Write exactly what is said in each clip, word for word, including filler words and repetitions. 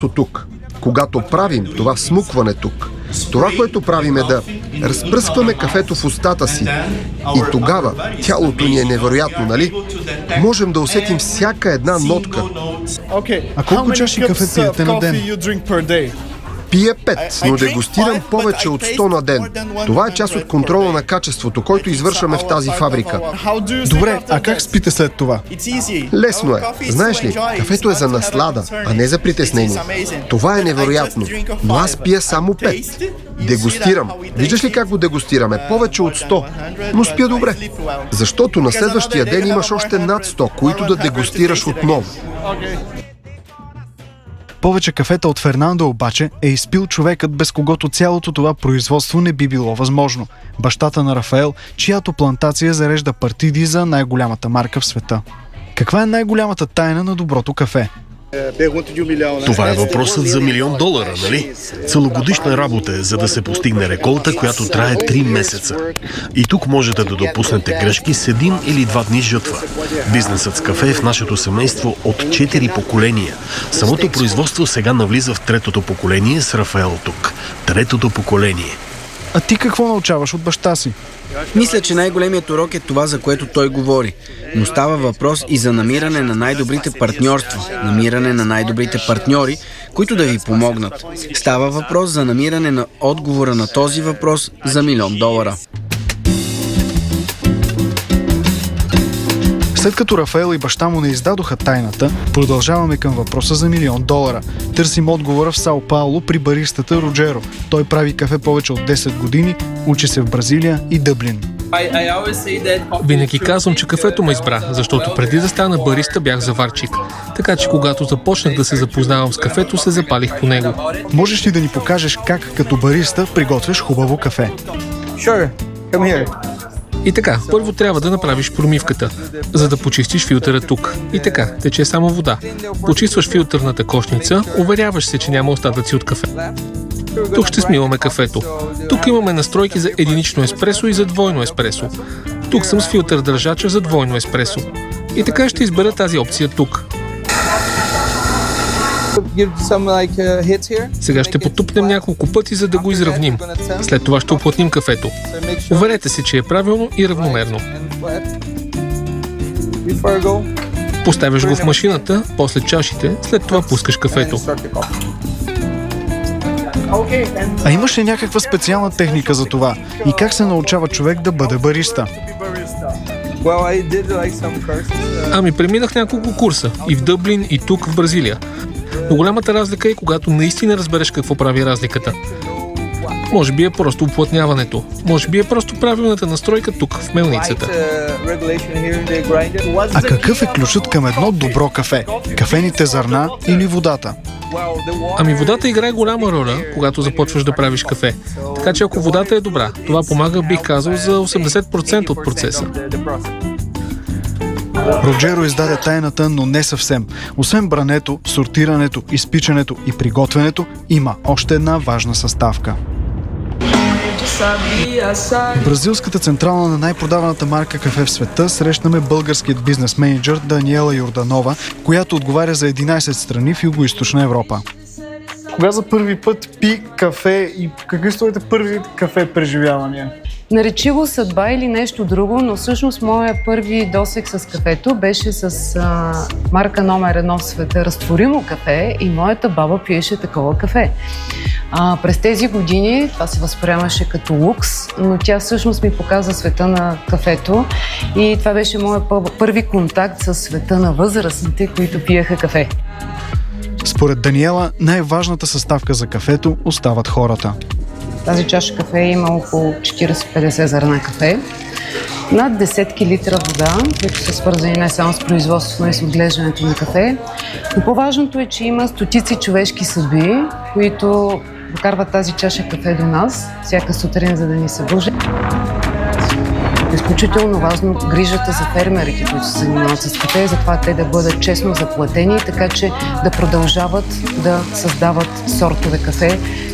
тук. Когато правим това смукване тук, това, което правим е да разпръскваме кафето в устата си и тогава тялото ни е невероятно, нали? Можем да усетим всяка една нотка. А колко чаши кафе пиете на ден? Пия пет, но дегустирам повече от сто на ден. Това е част от контрола на качеството, който извършваме в тази фабрика. Добре, а как спите след това? Лесно е. Знаеш ли, кафето е за наслада, а не за притеснение. Това е невероятно. Но аз пия само пет. Дегустирам. Виждаш ли как го дегустираме? Повече от сто. Но спя добре. Защото на следващия ден имаш още над сто, които да дегустираш отново. Повече кафета от Фернандо обаче е изпил човекът, без когото цялото това производство не би било възможно. Бащата на Рафаел, чиято плантация зарежда партиди за най-голямата марка в света. Каква е най-голямата тайна на доброто кафе? Това е въпросът за милион долара, нали? Целогодишна работа е, за да се постигне реколта, която трае три месеца. И тук можете да допуснете грешки с един или два дни жътва. Бизнесът с кафе е в нашето семейство от четири поколения. Самото производство сега навлиза в третото поколение с Рафаел тук. Третото поколение. А ти какво научаваш от баща си? Мисля, че най-големият урок е това, за което той говори. Но става въпрос и за намиране на най-добрите партньорства, намиране на най-добрите партньори, които да ви помогнат. Става въпрос за намиране на отговора на този въпрос за милион долара. След като Рафаел и баща му не издадоха тайната, продължаваме към въпроса за милион долара. Търсим отговора в Сао Пауло при баристата Роджеро. Той прави кафе повече от десет години, учи се в Бразилия и Дъблин. Винаги казвам, че кафето ме избра, защото преди да стана бариста бях заварчик. Така че когато започнах да се запознавам с кафето, се запалих по него. Можеш ли да ни покажеш как като бариста приготвяш хубаво кафе? Sure, come here. И така, първо трябва да направиш промивката, за да почистиш филтъра тук. И така, тече само вода. Почистваш филтърната кошница, уверяваш се, че няма остатъци от кафе. Тук ще смиваме кафето. Тук имаме настройки за единично еспресо и за двойно еспресо. Тук съм с филтър държача за двойно еспресо. И така ще избера тази опция тук. Сега ще потупнем няколко пъти, за да го изравним. След това ще уплътним кафето. Уверете се, че е правилно и равномерно. Поставяш го в машината, после чашите, след това пускаш кафето. А имаш ли някаква специална техника за това? И как се научава човек да бъде бариста? Ами преминах няколко курса. И в Дъблин, и тук в Бразилия. Но голямата разлика е, когато наистина разбереш какво прави разликата. Може би е просто уплътняването. Може би е просто правилната настройка тук, в мелницата. А какъв е ключът към едно добро кафе? Кафените зърна или водата? Ами водата играе голяма роля, когато започваш да правиш кафе. Така че ако водата е добра, това помага, бих казал, за осемдесет процента от процеса. Роджеро издаде тайната, но не съвсем. Освен брането, сортирането, изпичането и приготвянето, има още една важна съставка. Бразилската централа на най-продаваната марка кафе в света срещнаме българският бизнес менеджер Даниела Йорданова, която отговаря за единайсет страни в Югоизточна Европа. Кога за първи път пи кафе и какви са твоите първи кафе преживявания? Наречи го съдба или нещо друго, но всъщност моя първи досег с кафето беше с а, марка номер едно в света, разтворимо кафе, и моята баба пиеше такова кафе. А, през тези години това се възприемаше като лукс, но тя всъщност ми показа света на кафето и това беше моят първи контакт с света на възрастните, които пиеха кафе. Според Даниела, най-важната съставка за кафето остават хората. Тази чаша кафе има около четирийсет-петдесет зърна кафе, над десетки литра вода, които са свързани не само с производството, но и с отглеждането на кафе. Но по-важното е, че има стотици човешки съдби, които докарват тази чаша кафе до нас всяка сутрин, за да ни събужда. Изключително важно грижата за фермерите, които се занимават с кафе, затова те да бъдат честно заплатени, така че да продължават да създават сортове кафе.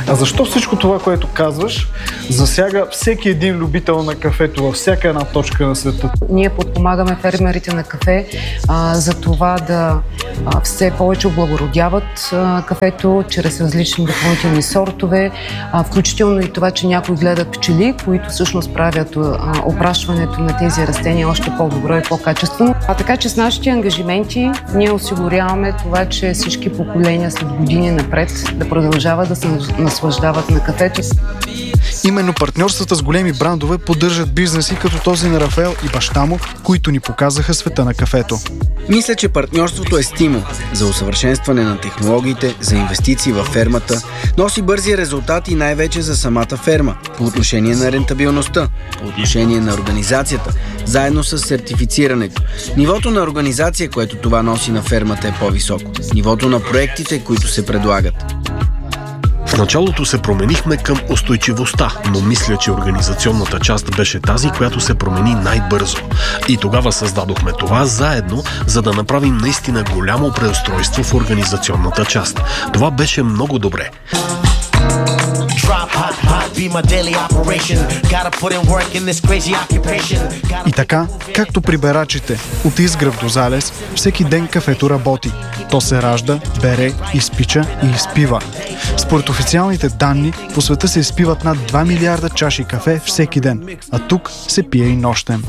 А защо всичко това, което казваш, засяга всеки един любител на кафето във всяка една точка на света? Ние подпомагаме фермерите на кафе а, за това да а, все повече облагородяват а, кафето чрез различни допълнителни сортове, а, включително и това, че някои гледат пчели, които всъщност правят а, опрашването на тези растения още по-добро и по-качествено. А така че с нашите ангажименти ние осигуряваме това, че всички поколения след години напред да продължават да се наслаждават на кафето. Именно партньорствата с големи брандове поддържат бизнеси като този на Рафаел и баща му, които ни показаха света на кафето. Мисля, че партньорството е стимул за усъвършенстване на технологиите, за инвестиции във фермата, носи бързи резултати най-вече за самата ферма, по отношение на рентабилността, по отношение на организацията, заедно с сертифицирането. Нивото на организация, което това носи на фермата, е по-високо. Нивото на проектите, които се предлагат. В началото се променихме към устойчивостта, но мисля, че организационната част беше тази, която се промени най-бързо. И тогава създадохме това заедно, за да направим наистина голямо преустройство в организационната част. Това беше много добре. И така, както при берачите, от изгрев до залез, всеки ден кафето работи. То се ражда, бере, изпича и изпива. Според официалните данни, по света се изпиват над два милиарда чаши кафе всеки ден, а тук се пие и нощем.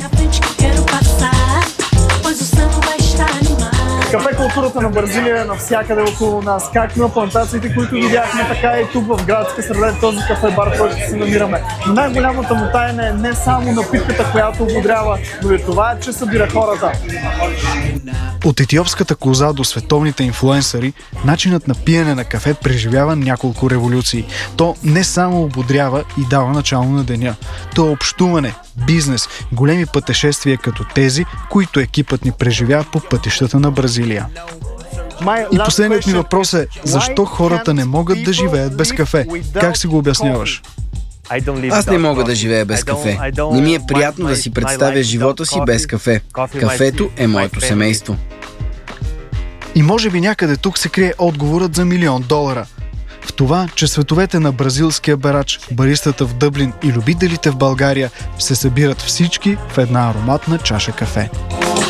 Кафе културата на Бразилия е навсякъде около нас. Както на плантациите, които видяхме, така и тук в градска среда, този кафе бар, който се намираме. Но най-голямата му тайна е не само напитката, която ободрява, но и това, че събира хората. От етиопската коза до световните инфлуенсъри, начинът на пиене на кафе преживява няколко революции. То не само ободрява и дава начало на деня. То е общуване, бизнес, големи пътешествия като тези, които екипът ни преживява по пътищата на Бразилия. И последният ми въпрос е, защо хората не могат да живеят без кафе? Как си го обясняваш? Аз не мога да живея без кафе. Не ми е приятно да си представя живота си без кафе. Кафето е моето семейство. И може би някъде тук се крие отговорът за милион долара. В това, че световете на бразилския берач, баристата в Дъблин и любителите в България се събират всички в една ароматна чаша кафе.